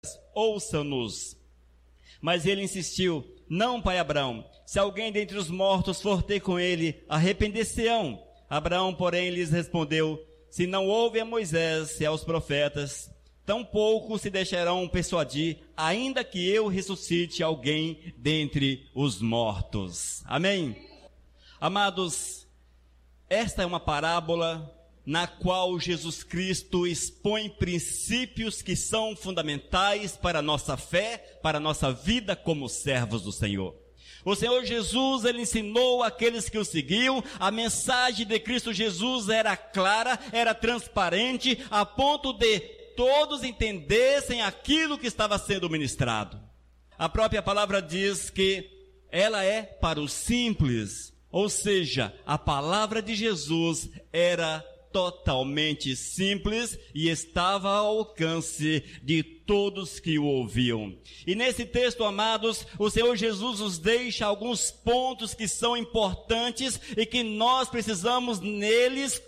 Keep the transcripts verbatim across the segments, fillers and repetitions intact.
ouçam-nos. Mas ele insistiu: não, pai Abraão, se alguém dentre os mortos for ter com ele, arrepender-se-ão. Abraão, porém, lhes respondeu: se não ouve a Moisés e aos profetas, tampouco se deixarão persuadir, ainda que eu ressuscite alguém dentre os mortos. Amém? Amados, esta é uma parábola na qual Jesus Cristo expõe princípios que são fundamentais para a nossa fé, para a nossa vida como servos do Senhor. O Senhor Jesus, ele ensinou àqueles que o seguiam, a mensagem de Cristo Jesus era clara, era transparente, a ponto de todos entendessem aquilo que estava sendo ministrado. A própria palavra diz que ela é para os simples, ou seja, a palavra de Jesus era totalmente simples e estava ao alcance de todos que o ouviam. E nesse texto, amados, o Senhor Jesus nos deixa alguns pontos que são importantes e que nós precisamos neles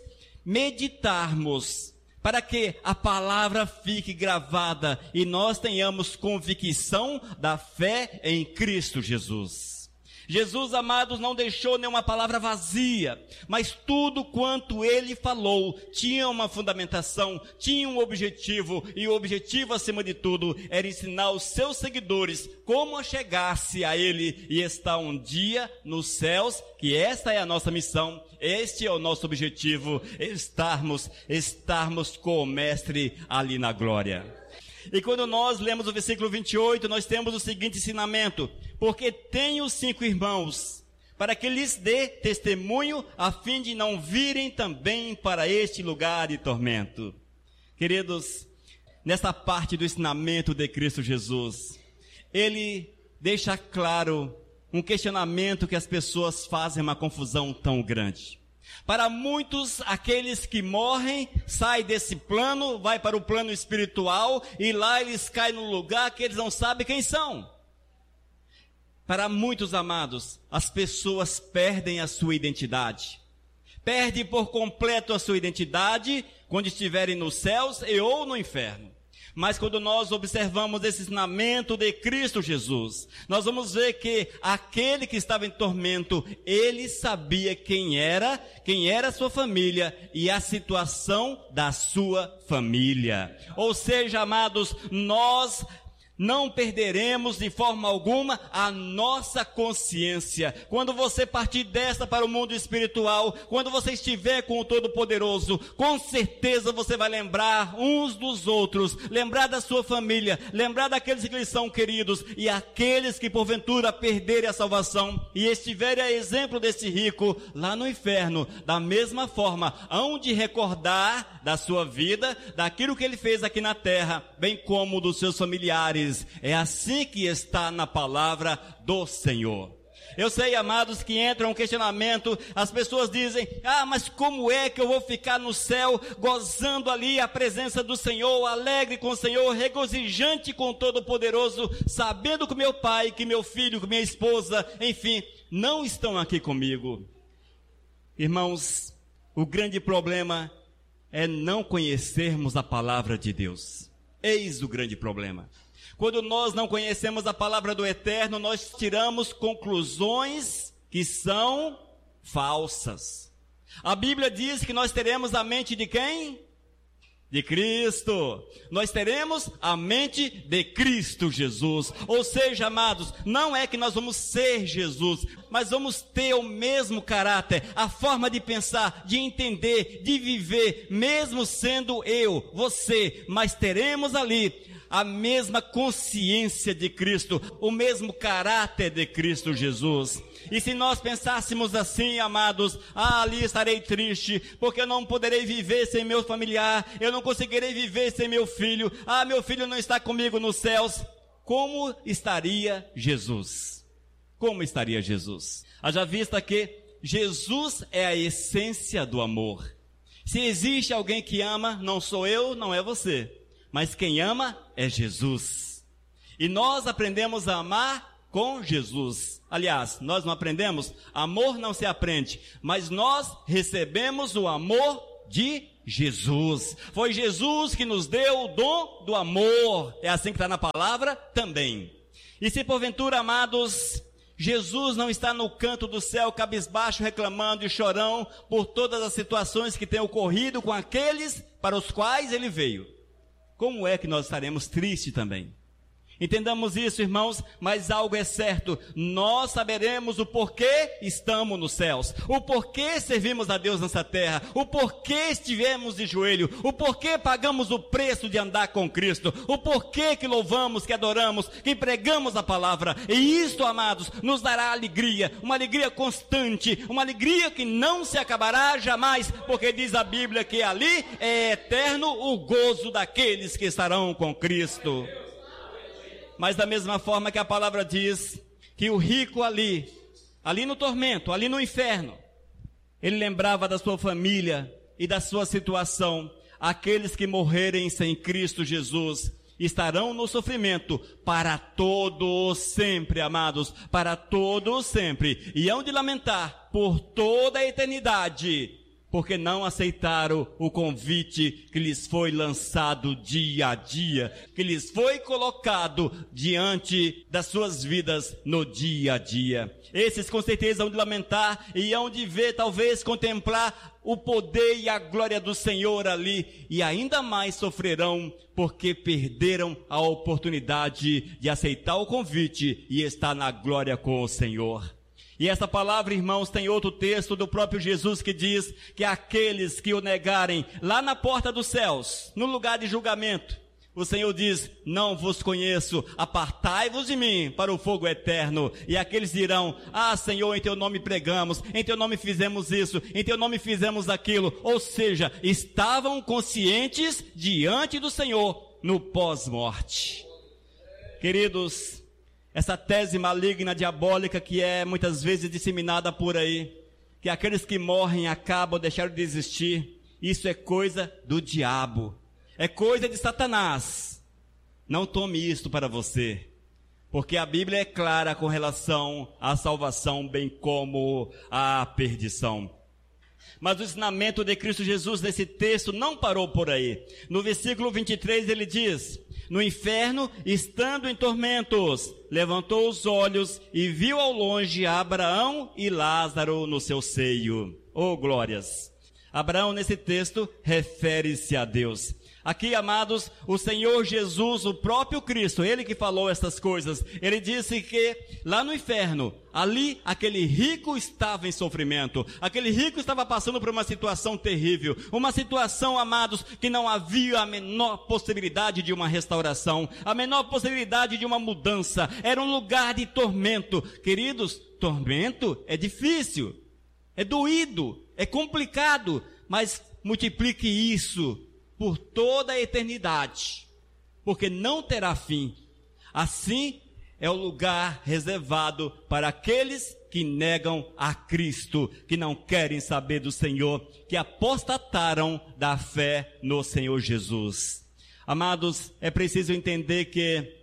meditarmos, para que a palavra fique gravada e nós tenhamos convicção da fé em Cristo Jesus. Jesus, amados, não deixou nenhuma palavra vazia, mas tudo quanto ele falou tinha uma fundamentação, tinha um objetivo, e o objetivo, acima de tudo, era ensinar os seus seguidores como chegar-se a ele e estar um dia nos céus, que esta é a nossa missão, este é o nosso objetivo, estarmos, estarmos com o Mestre ali na glória. E quando nós lemos o versículo vinte e oito, nós temos o seguinte ensinamento: porque tenho cinco irmãos, para que lhes dê testemunho, a fim de não virem também para este lugar de tormento. Queridos, nessa parte do ensinamento de Cristo Jesus, ele deixa claro um questionamento que as pessoas fazem uma confusão tão grande. Para muitos, aqueles que morrem, saem desse plano, vai para o plano espiritual, e lá eles caem num lugar que eles não sabem quem são. Para muitos, amados, as pessoas perdem a sua identidade. Perdem por completo a sua identidade quando estiverem nos céus e ou no inferno. Mas quando nós observamos esse ensinamento de Cristo Jesus, nós vamos ver que aquele que estava em tormento, ele sabia quem era, quem era a sua família e a situação da sua família. Ou seja, amados, nós não perderemos de forma alguma a nossa consciência. Quando você partir desta para o mundo espiritual, quando você estiver com o Todo-Poderoso, com certeza você vai lembrar uns dos outros, lembrar da sua família, lembrar daqueles que lhes são queridos, e aqueles que porventura perderem a salvação e estiverem a exemplo desse rico lá no inferno, da mesma forma, hão de recordar da sua vida, daquilo que ele fez aqui na terra, bem como dos seus familiares. É assim que está na palavra do Senhor. Eu sei, amados, que entra um questionamento, as pessoas dizem: ah, mas como é que eu vou ficar no céu, gozando ali a presença do Senhor, alegre com o Senhor, regozijante com o Todo-Poderoso, sabendo que meu pai, que meu filho, que minha esposa, enfim, não estão aqui comigo? Irmãos, o grande problema é não conhecermos a palavra de Deus. Eis o grande problema. Quando nós não conhecemos a palavra do Eterno, nós tiramos conclusões que são falsas. A Bíblia diz que nós teremos a mente de quem? De Cristo. Nós teremos a mente de Cristo Jesus. Ou seja, amados, não é que nós vamos ser Jesus, mas vamos ter o mesmo caráter, a forma de pensar, de entender, de viver, mesmo sendo eu, você, mas teremos ali a mesma consciência de Cristo, o mesmo caráter de Cristo Jesus. E se nós pensássemos assim, amados, ah, ali estarei triste, porque eu não poderei viver sem meu familiar, eu não conseguirei viver sem meu filho, ah, meu filho não está comigo nos céus, como estaria Jesus? Como estaria Jesus? Haja vista que Jesus é a essência do amor. Se existe alguém que ama, não sou eu, não é você, mas quem ama é Jesus. E nós aprendemos a amar com Jesus. Aliás, nós não aprendemos, amor não se aprende, mas nós recebemos o amor de Jesus. Foi Jesus que nos deu o dom do amor. É assim que está na palavra também. E se porventura, amados, Jesus não está no canto do céu cabisbaixo, reclamando e chorão por todas as situações que têm ocorrido com aqueles para os quais ele veio, como é que nós estaremos tristes também? Entendamos isso, irmãos, mas algo é certo, nós saberemos o porquê estamos nos céus, o porquê servimos a Deus nessa terra, o porquê estivemos de joelho, o porquê pagamos o preço de andar com Cristo, o porquê que louvamos, que adoramos, que pregamos a palavra. E isto, amados, nos dará alegria, uma alegria constante, uma alegria que não se acabará jamais, porque diz a Bíblia que ali é eterno o gozo daqueles que estarão com Cristo. Mas da mesma forma que a palavra diz que o rico ali, ali no tormento, ali no inferno, ele lembrava da sua família e da sua situação. Aqueles que morrerem sem Cristo Jesus estarão no sofrimento para todo sempre, amados, para todo sempre. E hão de lamentar por toda a eternidade, porque não aceitaram o convite que lhes foi lançado dia a dia, que lhes foi colocado diante das suas vidas no dia a dia. Esses com certeza hão de lamentar e hão de ver, talvez contemplar o poder e a glória do Senhor ali, e ainda mais sofrerão, porque perderam a oportunidade de aceitar o convite e estar na glória com o Senhor. E essa palavra, irmãos, tem outro texto do próprio Jesus que diz que aqueles que o negarem lá na porta dos céus, no lugar de julgamento, o Senhor diz: não vos conheço, apartai-vos de mim para o fogo eterno. E aqueles dirão: ah, Senhor, em teu nome pregamos, em teu nome fizemos isso, em teu nome fizemos aquilo. Ou seja, estavam conscientes diante do Senhor no pós-morte. Queridos, essa tese maligna, diabólica, que é muitas vezes disseminada por aí, que aqueles que morrem acabam, deixaram de existir, isso é coisa do diabo, é coisa de Satanás. Não tome isto para você, porque a Bíblia é clara com relação à salvação, bem como à perdição. Mas o ensinamento de Cristo Jesus nesse texto não parou por aí. No versículo vinte e três ele diz: no inferno, estando em tormentos, levantou os olhos e viu ao longe Abraão e Lázaro no seu seio. Oh, glórias! Abraão, nesse texto, refere-se a Deus. Aqui, amados, o Senhor Jesus, o próprio Cristo, Ele que falou essas coisas, Ele disse que lá no inferno, ali aquele rico estava em sofrimento, aquele rico estava passando por uma situação terrível, uma situação, amados, que não havia a menor possibilidade de uma restauração, a menor possibilidade de uma mudança, era um lugar de tormento. Queridos, tormento é difícil, é doído, é complicado, mas multiplique isso por toda a eternidade, porque não terá fim. Assim é o lugar reservado para aqueles que negam a Cristo, que não querem saber do Senhor, que apostataram da fé no Senhor Jesus. Amados, é preciso entender que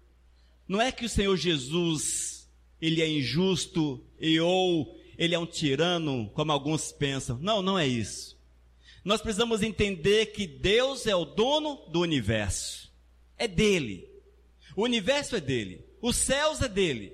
não é que o Senhor Jesus, Ele é injusto e ou Ele é um tirano, como alguns pensam. Não, não é isso. Nós precisamos entender que Deus é o dono do universo. É dele. O universo é dele. Os céus é dele.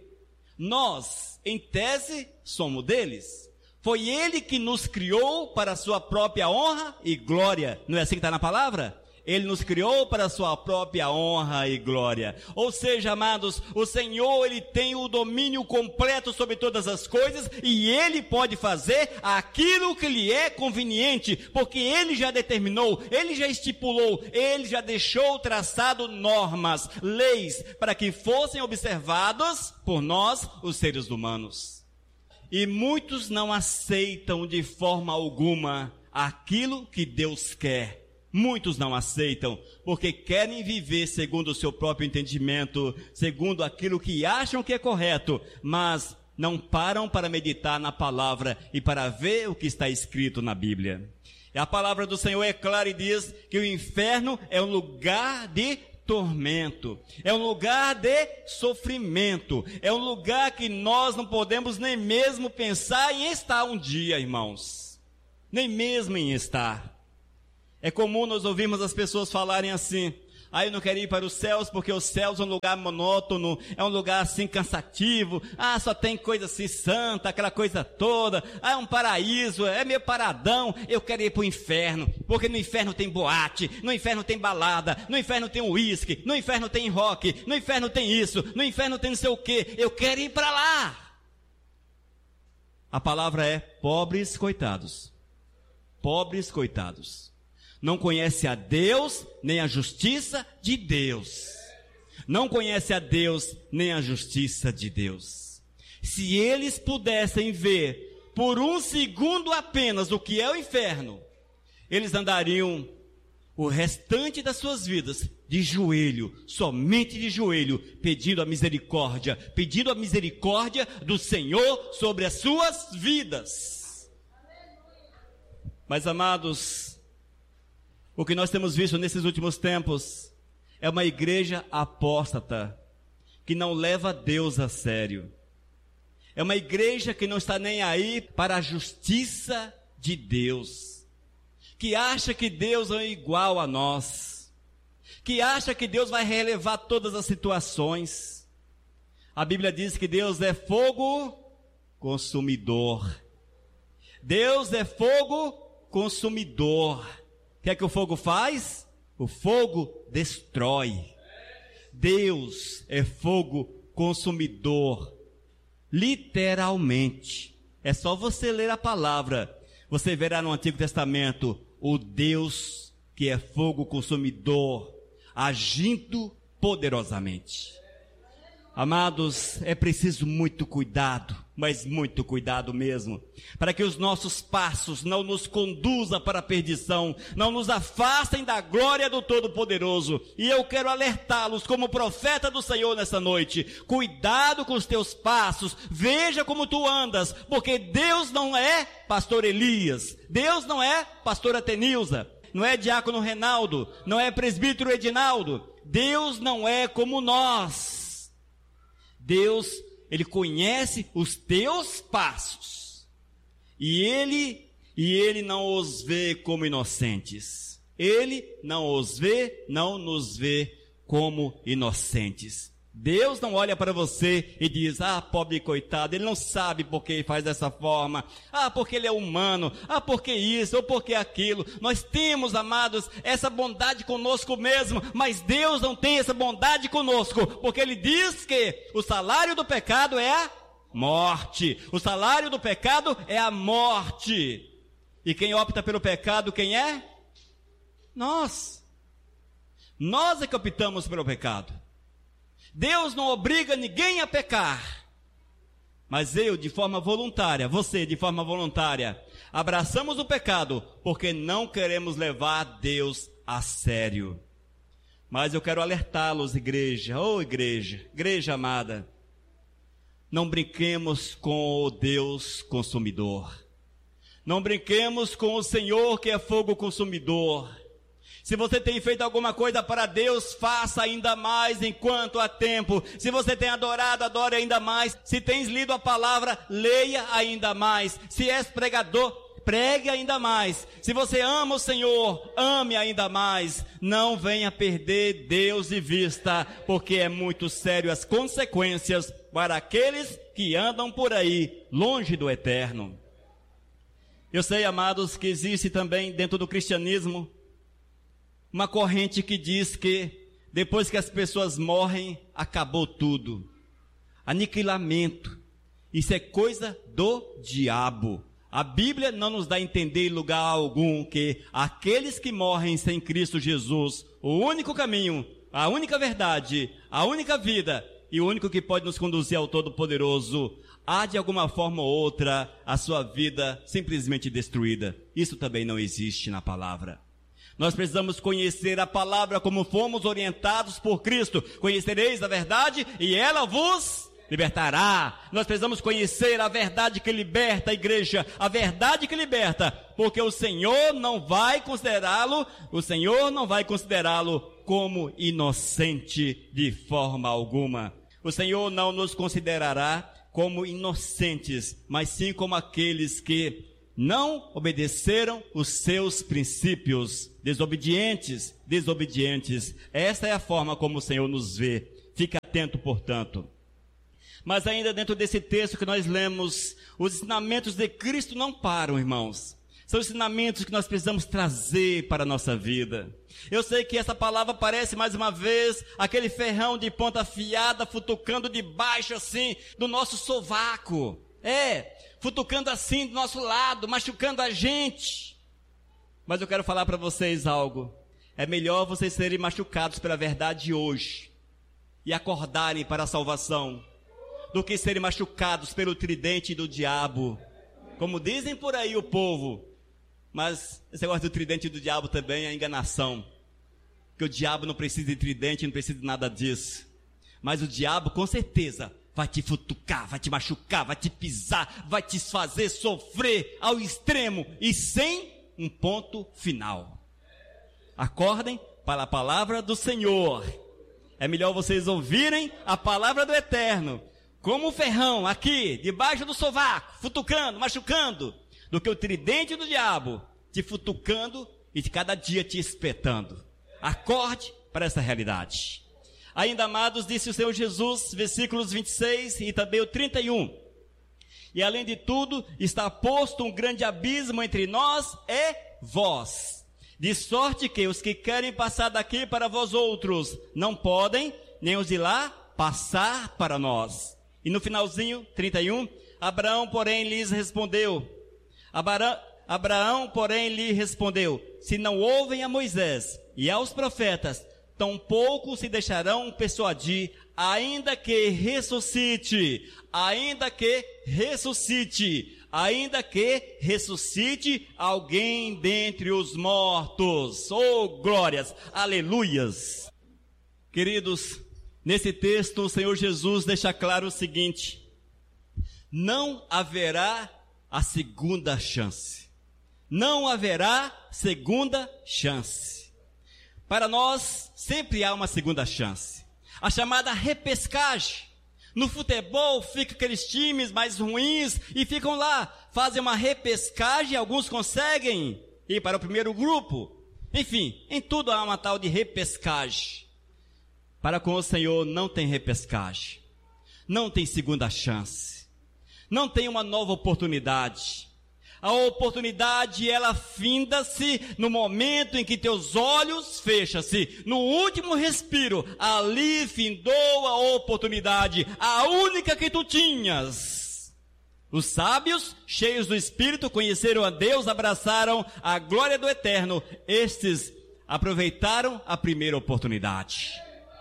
Nós, em tese, somos deles. Foi ele que nos criou para a sua própria honra e glória. Não é assim que está na palavra? Ele nos criou para a sua própria honra e glória. Ou seja, amados, o Senhor, Ele tem o domínio completo sobre todas as coisas e Ele pode fazer aquilo que lhe é conveniente, porque Ele já determinou, Ele já estipulou, Ele já deixou traçado normas, leis, para que fossem observadas por nós, os seres humanos. E muitos não aceitam de forma alguma aquilo que Deus quer. Muitos não aceitam, porque querem viver segundo o seu próprio entendimento, segundo aquilo que acham que é correto, mas não param para meditar na palavra e para ver o que está escrito na Bíblia. E a palavra do Senhor é clara e diz que o inferno é um lugar de tormento, é um lugar de sofrimento, é um lugar que nós não podemos nem mesmo pensar em estar um dia, irmãos, nem mesmo em estar. É comum nós ouvirmos as pessoas falarem assim: ah, eu não quero ir para os céus porque os céus é um lugar monótono, é um lugar assim cansativo, ah, só tem coisa assim santa, aquela coisa toda, ah, é um paraíso, é meio paradão, eu quero ir para o inferno, porque no inferno tem boate, no inferno tem balada, no inferno tem uísque, no inferno tem rock, no inferno tem isso, no inferno tem não sei o que, eu quero ir para lá. A palavra é pobres coitados, pobres coitados. Não conhece a Deus, nem a justiça de Deus. Não conhece a Deus, nem a justiça de Deus. Se eles pudessem ver, por um segundo apenas, o que é o inferno, eles andariam o restante das suas vidas de joelho, somente de joelho, pedindo a misericórdia, pedindo a misericórdia do Senhor sobre as suas vidas. Mas, amados, o que nós temos visto nesses últimos tempos é uma igreja apóstata, que não leva Deus a sério. É uma igreja que não está nem aí para a justiça de Deus, que acha que Deus é igual a nós, que acha que Deus vai relevar todas as situações. A Bíblia diz que Deus é fogo consumidor. Deus é fogo consumidor. O que é que o fogo faz? O fogo destrói. Deus é fogo consumidor. Literalmente. É só você ler a palavra. Você verá no Antigo Testamento o Deus que é fogo consumidor, agindo poderosamente. Amados, é preciso muito cuidado, mas muito cuidado mesmo, para que os nossos passos não nos conduzam para a perdição, não nos afastem da glória do Todo-Poderoso. E eu quero alertá-los como profeta do Senhor nessa noite: cuidado com os teus passos, veja como tu andas, porque Deus não é pastor Elias, Deus não é pastor Atenilza, não é diácono Renaldo, não é presbítero Edinaldo. Deus não é como nós. Deus, Ele conhece os teus passos, e Ele, e Ele não os vê como inocentes. Ele não os vê, não nos vê como inocentes. Deus não olha para você e diz: ah, pobre coitado, ele não sabe por que faz dessa forma, ah, porque ele é humano, ah, porque isso, ou porque aquilo. Nós temos, amados, essa bondade conosco mesmo, mas Deus não tem essa bondade conosco, porque Ele diz que o salário do pecado é a morte. O salário do pecado é a morte. E quem opta pelo pecado, quem é? Nós. Nós é que optamos pelo pecado. Deus não obriga ninguém a pecar, mas eu, de forma voluntária, você, de forma voluntária, abraçamos o pecado, porque não queremos levar Deus a sério. Mas eu quero alertá-los, igreja, ô igreja, igreja amada, não brinquemos com o Deus consumidor, não brinquemos com o Senhor que é fogo consumidor. Se você tem feito alguma coisa para Deus, faça ainda mais enquanto há tempo. Se você tem adorado, adore ainda mais. Se tens lido a palavra, leia ainda mais. Se és pregador, pregue ainda mais. Se você ama o Senhor, ame ainda mais. Não venha perder Deus de vista, porque é muito sério as consequências para aqueles que andam por aí, longe do eterno. Eu sei, amados, que existe também dentro do cristianismo uma corrente que diz que depois que as pessoas morrem, acabou tudo. Aniquilamento. Isso é coisa do diabo. A Bíblia não nos dá a entender em lugar algum que aqueles que morrem sem Cristo Jesus, o único caminho, a única verdade, a única vida e o único que pode nos conduzir ao Todo-Poderoso, há de alguma forma ou outra a sua vida simplesmente destruída. Isso também não existe na palavra. Nós precisamos conhecer a palavra como fomos orientados por Cristo. Conhecereis a verdade e ela vos libertará. Nós precisamos conhecer a verdade que liberta a igreja, a verdade que liberta, porque o Senhor não vai considerá-lo, o Senhor não vai considerá-lo como inocente de forma alguma. O Senhor não nos considerará como inocentes, mas sim como aqueles que não obedeceram os seus princípios. Desobedientes, desobedientes. Esta é a forma como o Senhor nos vê. Fique atento, portanto. Mas ainda dentro desse texto que nós lemos, os ensinamentos de Cristo não param, irmãos. São ensinamentos que nós precisamos trazer para a nossa vida. Eu sei que essa palavra parece, mais uma vez, aquele ferrão de ponta afiada, futucando debaixo assim, do nosso sovaco. É, futucando assim do nosso lado, machucando a gente. Mas eu quero falar para vocês algo. É melhor vocês serem machucados pela verdade hoje e acordarem para a salvação, do que serem machucados pelo tridente do diabo. Como dizem por aí o povo. Mas esse negócio do tridente do diabo também é enganação. Porque o diabo não precisa de tridente, não precisa de nada disso. Mas o diabo com certeza vai te futucar, vai te machucar, vai te pisar, vai te fazer sofrer ao extremo e sem um ponto final. Acordem para a palavra do Senhor. É melhor vocês ouvirem a palavra do Eterno, como o ferrão aqui, debaixo do sovaco, futucando, machucando, do que o tridente do diabo te futucando e de cada dia te espetando. Acorde para essa realidade. Ainda, amados, disse o Senhor Jesus, versículos vinte e seis e também o trinta e um. E além de tudo, está posto um grande abismo entre nós e vós, de sorte que os que querem passar daqui para vós outros não podem, nem os de lá passar para nós. E no finalzinho, trinta e um, Abraão, porém, lhes respondeu, Abra, Abraão, porém, lhe respondeu, se não ouvem a Moisés e aos profetas, tampouco se deixarão persuadir, ainda que ressuscite, ainda que ressuscite, ainda que ressuscite alguém dentre os mortos. Oh, glórias, aleluias. Queridos, nesse texto o Senhor Jesus deixa claro o seguinte: não haverá a segunda chance. Não haverá segunda chance. Para nós, sempre há uma segunda chance. A chamada repescagem. No futebol, fica aqueles times mais ruins e ficam lá, fazem uma repescagem, alguns conseguem ir para o primeiro grupo. Enfim, em tudo há uma tal de repescagem. Para com o Senhor não tem repescagem. Não tem segunda chance. Não tem uma nova oportunidade. A oportunidade, ela finda-se no momento em que teus olhos fecham-se. No último respiro, ali findou a oportunidade, a única que tu tinhas. Os sábios, cheios do Espírito, conheceram a Deus, abraçaram a glória do Eterno. Estes aproveitaram a primeira oportunidade.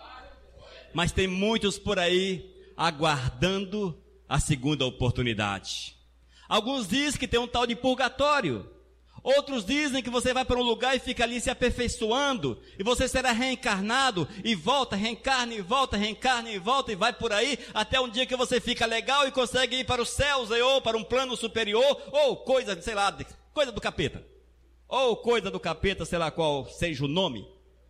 Mas tem muitos por aí aguardando a segunda oportunidade. Alguns dizem que tem um tal de purgatório. Outros dizem que você vai para um lugar e fica ali se aperfeiçoando. E você será reencarnado e volta, reencarna e volta, reencarna e volta e vai por aí até um dia que você fica legal e consegue ir para os céus ou para um plano superior ou coisa, sei lá, coisa do capeta. Ou coisa do capeta, sei lá qual seja o nome.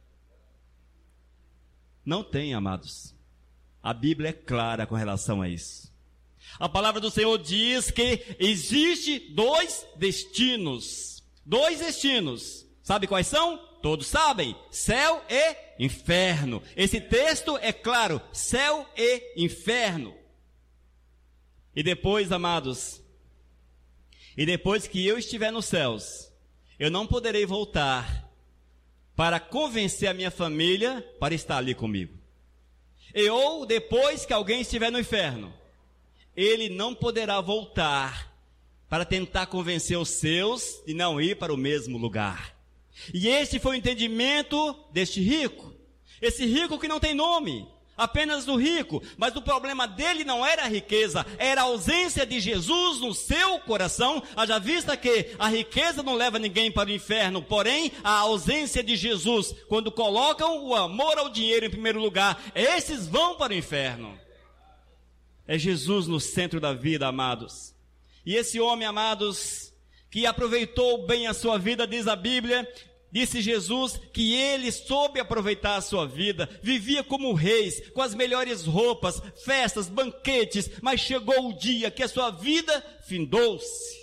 Não tem, amados. A Bíblia é clara com relação a isso. A palavra do Senhor diz que existe dois destinos. Dois destinos. Sabe quais são? Todos sabem. Céu e inferno. Esse texto é claro. Céu e inferno. E depois, amados, e depois que eu estiver nos céus, eu não poderei voltar para convencer a minha família para estar ali comigo. E ou depois que alguém estiver no inferno, ele não poderá voltar para tentar convencer os seus de não ir para o mesmo lugar. E este foi o entendimento deste rico. Esse rico que não tem nome, apenas o rico. Mas o problema dele não era a riqueza, era a ausência de Jesus no seu coração. Haja vista que a riqueza não leva ninguém para o inferno, porém a ausência de Jesus, quando colocam o amor ao dinheiro em primeiro lugar, esses vão para o inferno. É Jesus no centro da vida, amados. E esse homem, amados, que aproveitou bem a sua vida, diz a Bíblia, disse Jesus que ele soube aproveitar a sua vida, vivia como reis, com as melhores roupas, festas, banquetes, mas chegou o dia que a sua vida findou-se.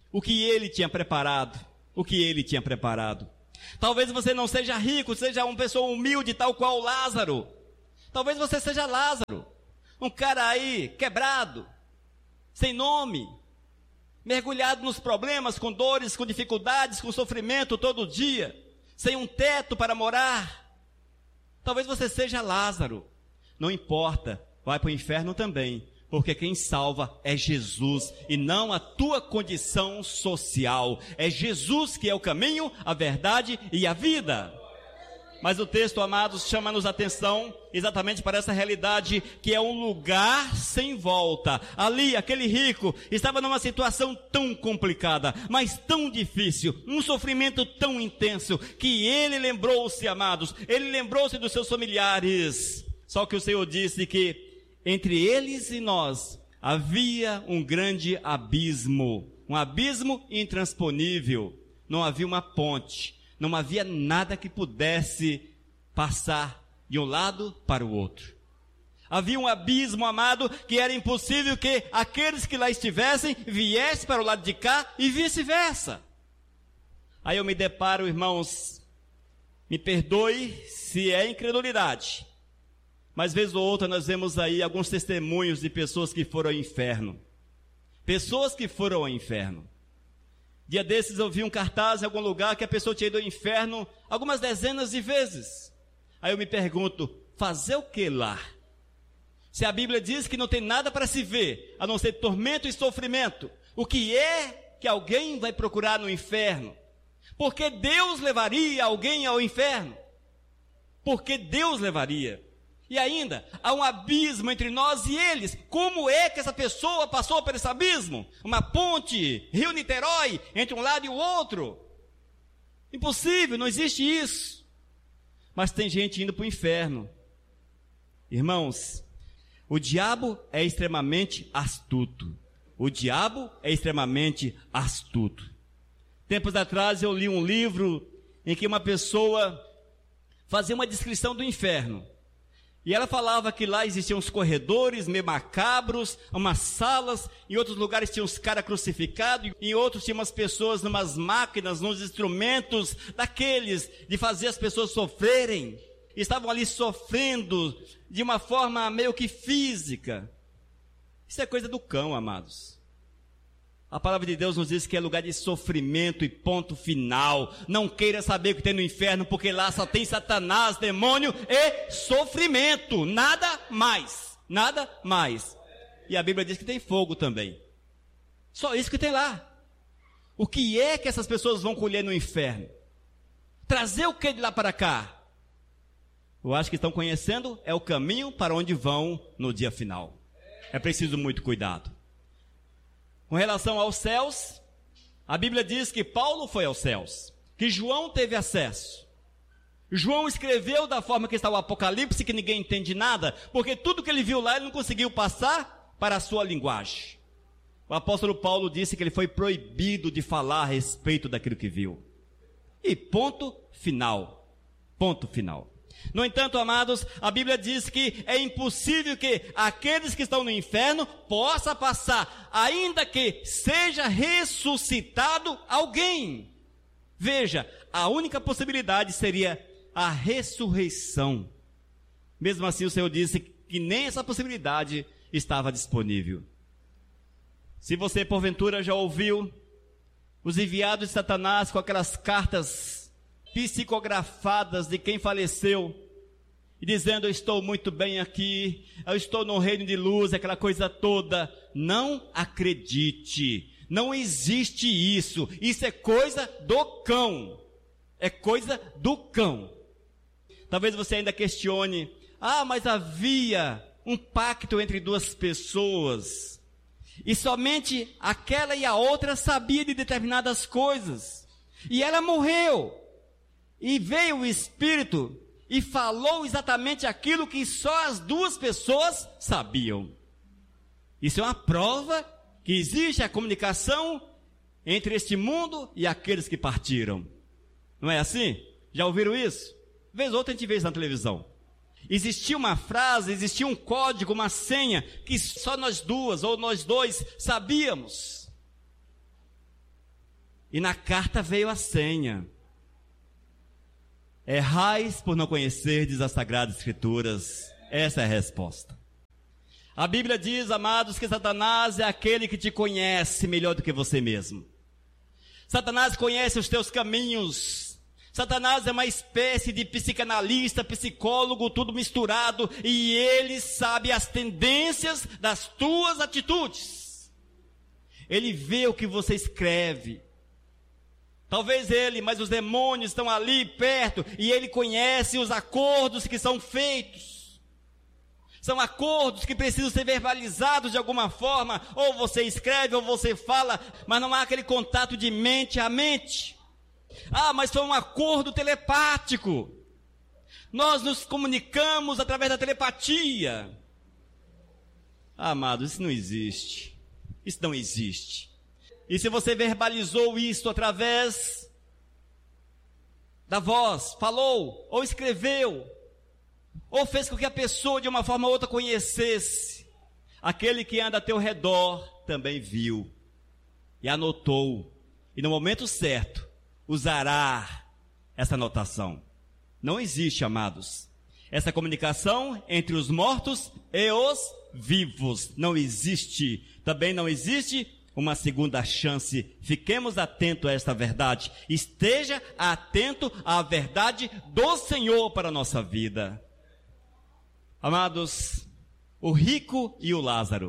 o que ele tinha preparado, o que ele tinha preparado. Talvez você não seja rico, seja uma pessoa humilde, tal qual Lázaro. Talvez você seja Lázaro, um cara aí quebrado, sem nome, mergulhado nos problemas, com dores, com dificuldades, com sofrimento todo dia, sem um teto para morar. Talvez você seja Lázaro. Não importa, vai para o inferno também, porque quem salva é Jesus e não a tua condição social. É Jesus que é o caminho, a verdade e a vida. Mas o texto, amados, chama-nos a atenção exatamente para essa realidade, que é um lugar sem volta. Ali, aquele rico estava numa situação tão complicada, mas tão difícil, um sofrimento tão intenso, que ele lembrou-se, amados, ele lembrou-se dos seus familiares. Só que o Senhor disse que entre eles e nós havia um grande abismo, um abismo intransponível. Não havia uma ponte. Não havia nada que pudesse passar de um lado para o outro. Havia um abismo, amado, que era impossível que aqueles que lá estivessem viessem para o lado de cá e vice-versa. Aí eu me deparo, irmãos, me perdoe se é incredulidade, mas vez ou outra nós vemos aí alguns testemunhos de pessoas que foram ao inferno. Pessoas que foram ao inferno. Dia desses eu vi um cartaz em algum lugar que a pessoa tinha ido ao inferno algumas dezenas de vezes. Aí eu me pergunto, fazer o que lá? Se a Bíblia diz que não tem nada para se ver, a não ser tormento e sofrimento, o que é que alguém vai procurar no inferno? Por que Deus levaria alguém ao inferno? Por que Deus levaria? E ainda, há um abismo entre nós e eles. Como é que essa pessoa passou por esse abismo? Uma ponte, Rio Niterói, entre um lado e o outro. Impossível, não existe isso. Mas tem gente indo para o inferno. Irmãos, o diabo é extremamente astuto. O diabo é extremamente astuto. Tempos atrás eu li um livro em que uma pessoa fazia uma descrição do inferno. E ela falava que lá existiam uns corredores meio macabros, umas salas, em outros lugares tinham uns caras crucificados, em outros tinham umas pessoas numas máquinas, nos instrumentos daqueles de fazer as pessoas sofrerem. Estavam ali sofrendo de uma forma meio que física. Isso é coisa do cão, amados. A palavra de Deus nos diz que é lugar de sofrimento e ponto final. Não queira saber o que tem no inferno, porque lá só tem Satanás, demônio e sofrimento. Nada mais. Nada mais. E a Bíblia diz que tem fogo também. Só isso que tem lá. O que é que essas pessoas vão colher no inferno? Trazer o que de lá para cá? Eu acho que estão conhecendo é o caminho para onde vão no dia final. É preciso muito cuidado. Com relação aos céus, a Bíblia diz que Paulo foi aos céus, que João teve acesso. João escreveu da forma que está o Apocalipse, que ninguém entende nada, porque tudo que ele viu lá ele não conseguiu passar para a sua linguagem. O apóstolo Paulo disse que ele foi proibido de falar a respeito daquilo que viu. E ponto final. Ponto final. No entanto, amados, a Bíblia diz que é impossível que aqueles que estão no inferno possam passar, ainda que seja ressuscitado alguém. Veja, a única possibilidade seria a ressurreição. Mesmo assim, o Senhor disse que nem essa possibilidade estava disponível. Se você, porventura, já ouviu os enviados de Satanás com aquelas cartas psicografadas de quem faleceu, e dizendo, eu estou muito bem aqui, eu estou no reino de luz, aquela coisa toda, não acredite, não existe isso, isso é coisa do cão, é coisa do cão. Talvez você ainda questione, ah, mas havia um pacto entre duas pessoas, e somente aquela e a outra sabia de determinadas coisas, e ela morreu, e veio o Espírito e falou exatamente aquilo que só as duas pessoas sabiam. Isso é uma prova que existe a comunicação entre este mundo e aqueles que partiram. Não é assim? Já ouviram isso? Vez ou outra a gente vê isso na televisão. Existia uma frase, existia um código, uma senha que só nós duas ou nós dois sabíamos. E na carta veio a senha. Errais por não conhecerdes as Sagradas Escrituras. Essa é a resposta. A Bíblia diz, amados, que Satanás é aquele que te conhece melhor do que você mesmo. Satanás conhece os teus caminhos. Satanás é uma espécie de psicanalista, psicólogo, tudo misturado, e ele sabe as tendências das tuas atitudes. Ele vê o que você escreve. Talvez ele, mas os demônios estão ali perto, e ele conhece os acordos que são feitos. São acordos que precisam ser verbalizados de alguma forma, ou você escreve ou você fala, mas não há aquele contato de mente a mente. Ah, mas foi um acordo telepático. Nós nos comunicamos através da telepatia. Ah, amados, isso não existe. Isso não existe. E se você verbalizou isso através da voz, falou ou escreveu, ou fez com que a pessoa de uma forma ou outra conhecesse, aquele que anda a teu redor também viu e anotou, e no momento certo usará essa anotação. Não existe, amados, essa comunicação entre os mortos e os vivos. Não existe. Também não existe uma segunda chance. Fiquemos atentos a esta verdade. Esteja atento à verdade do Senhor para a nossa vida. Amados, o rico e o Lázaro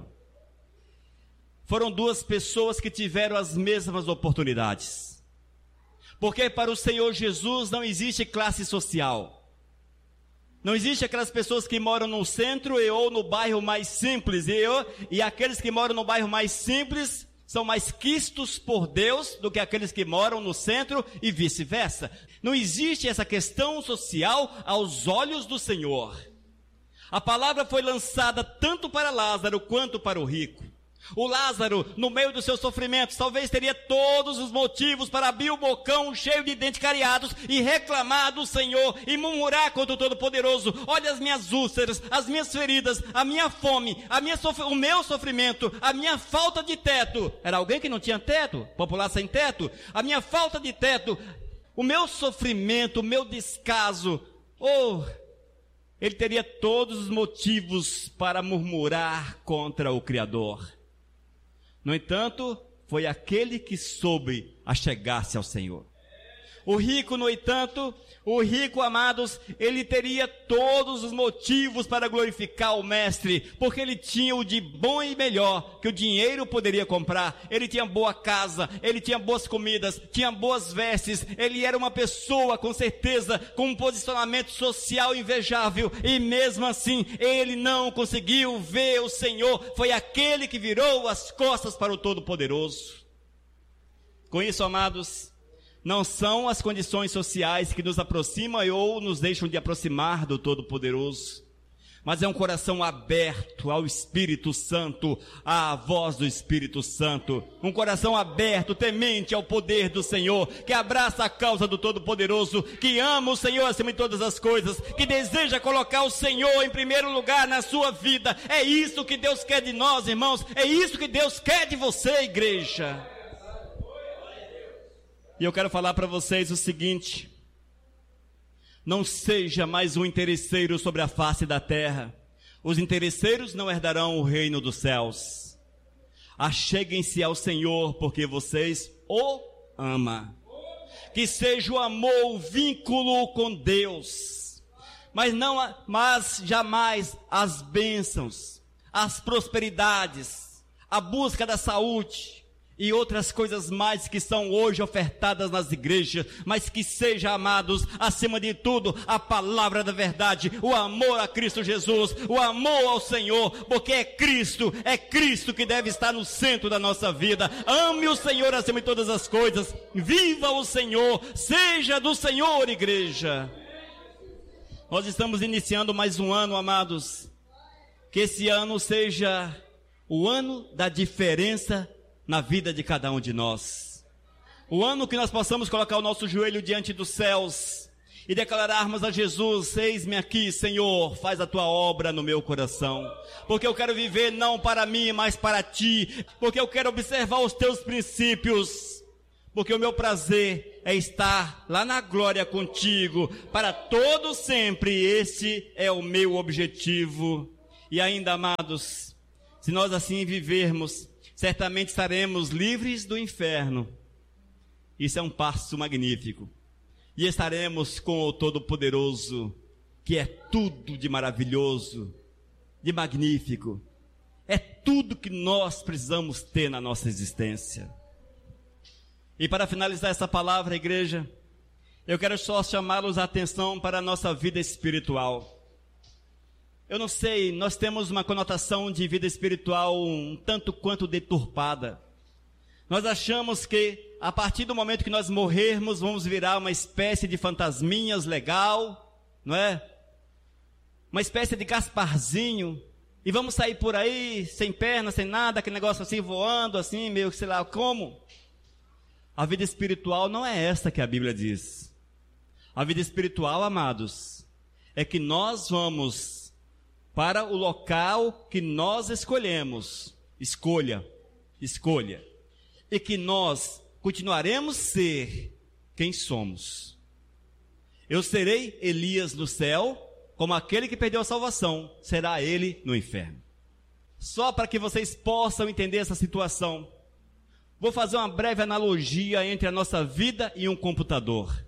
foram duas pessoas que tiveram as mesmas oportunidades. Porque para o Senhor Jesus não existe classe social. Não existe aquelas pessoas que moram no centro e ou no bairro mais simples. E, eu, e aqueles que moram no bairro mais simples são mais quistos por Deus do que aqueles que moram no centro e vice-versa. Não existe essa questão social aos olhos do Senhor. A palavra foi lançada tanto para Lázaro quanto para o rico. O Lázaro, no meio dos seus sofrimentos, talvez teria todos os motivos para abrir o bocão cheio de dentes cariados e reclamar do Senhor e murmurar contra o Todo-Poderoso. Olha as minhas úlceras, as minhas feridas, a minha fome, a minha sof- o meu sofrimento, a minha falta de teto. Era alguém que não tinha teto? Popular sem teto? A minha falta de teto, o meu sofrimento, o meu descaso. Oh, ele teria todos os motivos para murmurar contra o Criador. No entanto, foi aquele que soube achegar-se ao Senhor. O rico, no entanto, o rico, amados, ele teria todos os motivos para glorificar o Mestre, porque ele tinha o de bom e melhor que o dinheiro poderia comprar. Ele tinha boa casa, ele tinha boas comidas, tinha boas vestes, ele era uma pessoa, com certeza, com um posicionamento social invejável, e mesmo assim, ele não conseguiu ver o Senhor. Foi aquele que virou as costas para o Todo-Poderoso. Com isso, amados, não são as condições sociais que nos aproximam ou nos deixam de aproximar do Todo-Poderoso, mas é um coração aberto ao Espírito Santo, à voz do Espírito Santo, um coração aberto, temente ao poder do Senhor, que abraça a causa do Todo-Poderoso, que ama o Senhor acima de todas as coisas, que deseja colocar o Senhor em primeiro lugar na sua vida. É isso que Deus quer de nós, irmãos, é isso que Deus quer de você, igreja. E eu quero falar para vocês o seguinte: não seja mais um interesseiro sobre a face da terra. Os interesseiros não herdarão o reino dos céus. Acheguem-se ao Senhor, porque vocês o amam. Que seja o amor, o vínculo com Deus, mas não, mas jamais as bênçãos, as prosperidades, a busca da saúde e outras coisas mais que são hoje ofertadas nas igrejas, mas que seja, amados, acima de tudo, a palavra da verdade, o amor a Cristo Jesus, o amor ao Senhor, porque é Cristo, é Cristo que deve estar no centro da nossa vida. Ame o Senhor acima de todas as coisas, viva o Senhor, seja do Senhor, igreja. Nós estamos iniciando mais um ano, amados, que esse ano seja o ano da diferença na vida de cada um de nós. O ano que nós possamos colocar o nosso joelho diante dos céus e declararmos a Jesus: eis-me aqui, Senhor, faz a tua obra no meu coração, porque eu quero viver não para mim, mas para ti, porque eu quero observar os teus princípios, porque o meu prazer é estar lá na glória contigo, para todo sempre. Este é o meu objetivo. E ainda, amados, se nós assim vivermos, certamente estaremos livres do inferno. Isso é um passo magnífico. E estaremos com o Todo-Poderoso, que é tudo de maravilhoso, de magnífico. É tudo que nós precisamos ter na nossa existência. E para finalizar essa palavra, igreja, eu quero só chamá-los a atenção para a nossa vida espiritual. Eu não sei, nós temos uma conotação de vida espiritual um tanto quanto deturpada. Nós achamos que a partir do momento que nós morrermos, vamos virar uma espécie de fantasminhas legal, não é? Uma espécie de Gasparzinho, e vamos sair por aí, sem perna, sem nada, aquele negócio assim, voando, assim, meio que sei lá como. A vida espiritual não é essa que a Bíblia diz. A vida espiritual, amados, é que nós vamos para o local que nós escolhemos. Escolha, escolha. E que nós continuaremos ser quem somos. Eu serei Elias no céu, como aquele que perdeu a salvação, será ele no inferno. Só para que vocês possam entender essa situação, vou fazer uma breve analogia entre a nossa vida e um computador.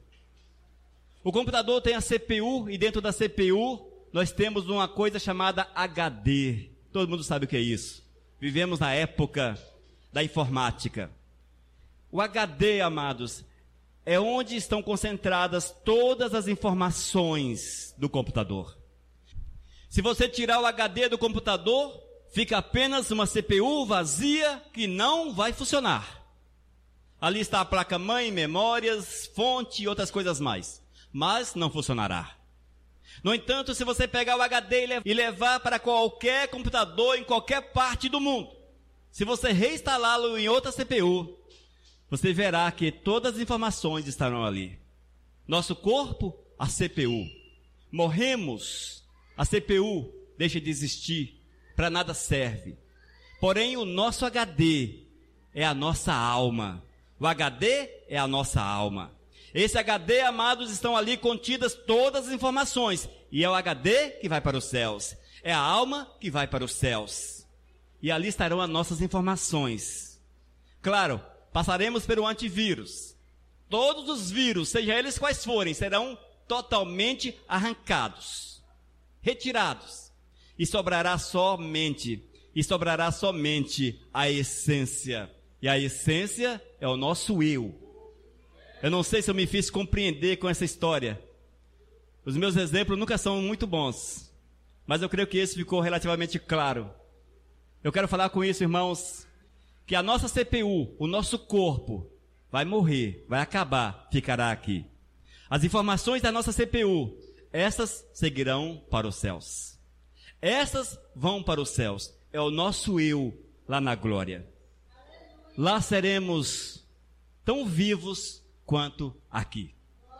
O computador tem a C P U, e dentro da C P U, nós temos uma coisa chamada H D. Todo mundo sabe o que é isso. Vivemos na época da informática. O H D, amados, é onde estão concentradas todas as informações do computador. Se você tirar o H D do computador, fica apenas uma C P U vazia que não vai funcionar. Ali está a placa-mãe, memórias, fonte e outras coisas mais. Mas não funcionará. No entanto, se você pegar o H D e levar para qualquer computador em qualquer parte do mundo, se você reinstalá-lo em outra C P U, você verá que todas as informações estarão ali. Nosso corpo, a C P U. Morremos, a C P U deixa de existir, para nada serve. Porém, o nosso H D é a nossa alma. O H D é a nossa alma. Esse H D, amados, estão ali contidas todas as informações. E é o H D que vai para os céus. É a alma que vai para os céus. E ali estarão as nossas informações. Claro, passaremos pelo antivírus. Todos os vírus, seja eles quais forem, serão totalmente arrancados, retirados. E sobrará somente, e sobrará somente a essência. E a essência é o nosso eu. Eu não sei se eu me fiz compreender com essa história. Os meus exemplos nunca são muito bons, mas eu creio que esse ficou relativamente claro. Eu quero falar com isso, irmãos, que a nossa C P U, o nosso corpo, vai morrer, vai acabar, ficará aqui. As informações da nossa C P U, essas seguirão para os céus. Essas vão para os céus. É o nosso eu lá na glória. Lá seremos tão vivos quanto aqui.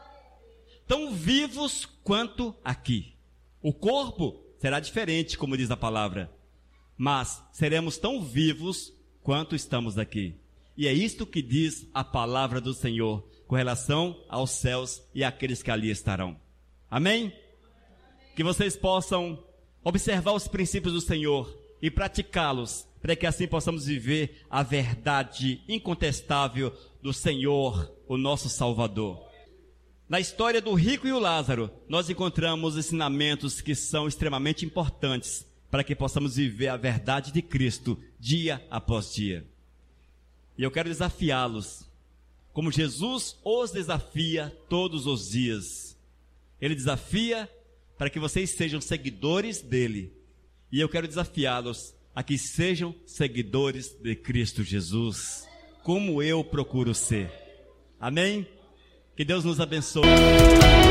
Tão vivos quanto aqui. O corpo será diferente, como diz a palavra, mas seremos tão vivos quanto estamos aqui. E é isto que diz a palavra do Senhor com relação aos céus e àqueles que ali estarão. Amém? Que vocês possam observar os princípios do Senhor e praticá-los, para que assim possamos viver a verdade incontestável do Senhor, o nosso Salvador. Na história do rico e o Lázaro, nós encontramos ensinamentos que são extremamente importantes para que possamos viver a verdade de Cristo dia após dia. E eu quero desafiá-los, como Jesus os desafia todos os dias. Ele desafia para que vocês sejam seguidores dele. E eu quero desafiá-los a que sejam seguidores de Cristo Jesus, como eu procuro ser. Amém? Que Deus nos abençoe.